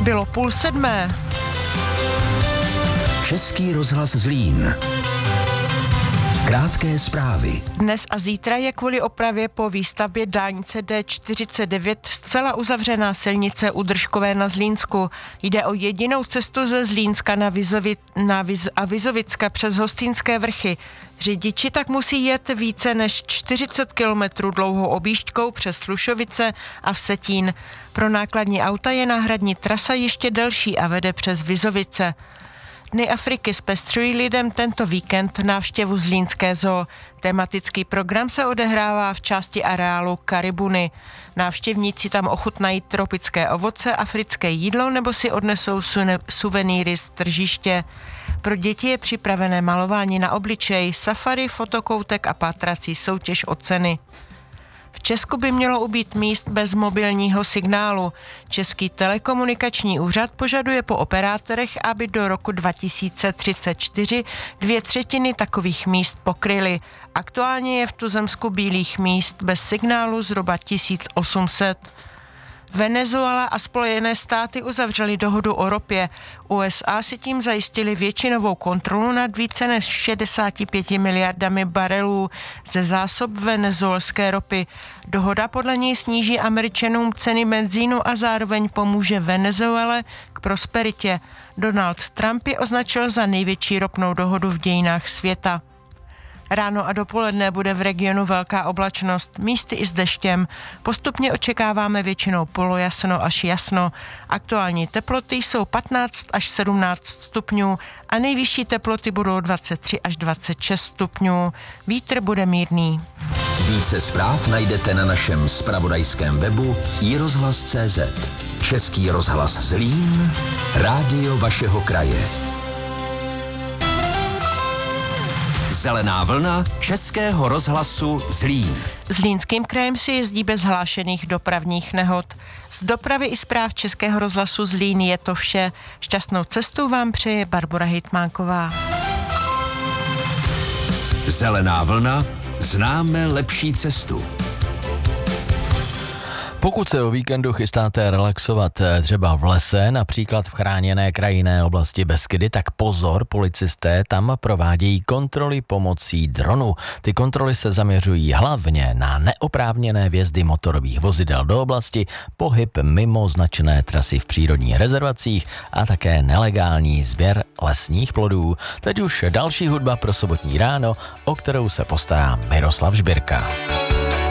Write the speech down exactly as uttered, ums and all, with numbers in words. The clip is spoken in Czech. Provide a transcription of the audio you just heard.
Bylo půl sedmé. Český rozhlas Zlín. Krátké zprávy. Dnes a zítra je kvůli opravě po výstavbě dálnice D čtyřicet devět zcela uzavřená silnice u Držkové na Zlínsku. Jde o jedinou cestu ze Zlínska na, Vizovi, na Viz, a Vizovicka přes Hostýnské vrchy. Řidiči tak musí jet více než čtyřicet kilometrů dlouhou objížďkou přes Slušovice a Vsetín. Pro nákladní auta je náhradní trasa ještě delší a vede přes Vizovice. Dny Afriky zpestřují lidem tento víkend návštěvu Zlínské zoo. Tematický program se odehrává v části areálu Karibuny. Návštěvníci tam ochutnají tropické ovoce, africké jídlo nebo si odnesou suvenýry z tržiště. Pro děti je připravené malování na obličej, safari, fotokoutek a pátrací soutěž o ceny. V Česku by mělo ubýt míst bez mobilního signálu. Český telekomunikační úřad požaduje po operátorech, aby do roku dva tisíce třicet čtyři dvě třetiny takových míst pokryly. Aktuálně je v tuzemsku bílých míst bez signálu zhruba tisíc osm set. Venezuela a Spojené státy uzavřely dohodu o ropě. U S A si tím zajistili většinovou kontrolu nad více než šedesáti pěti miliardami barelů ze zásob venezuelské ropy. Dohoda podle něj sníží Američanům ceny benzínu a zároveň pomůže Venezuele k prosperitě. Donald Trump ji označil za největší ropnou dohodu v dějinách světa. Ráno a dopoledne bude v regionu velká oblačnost, místy i s deštěm. Postupně očekáváme většinou polojasno až jasno. Aktuální teploty jsou patnáct až sedmnáct stupňů a nejvyšší teploty budou dvacet tři až dvacet šest stupňů. Vítr bude mírný. Více zpráv najdete na našem zpravodajském webu i rozhlas tečka cé zet. Český rozhlas Zlín, rádio vašeho kraje. Zelená vlna Českého rozhlasu Zlín. Zlínským krajem si jezdí bez hlášených dopravních nehod. Z dopravy i zpráv Českého rozhlasu Zlín je to vše. Šťastnou cestu vám přeje Barbora Hejtmánková. Zelená vlna, známe lepší cestu. Pokud se o víkendu chystáte relaxovat třeba v lese, například v chráněné krajinné oblasti Beskydy, tak pozor, policisté tam provádějí kontroly pomocí dronu. Ty kontroly se zaměřují hlavně na neoprávněné vjezdy motorových vozidel do oblasti, pohyb mimo značené trasy v přírodních rezervacích a také nelegální sběr lesních plodů. Teď už další hudba pro sobotní ráno, o kterou se postará Miroslav Žbirka.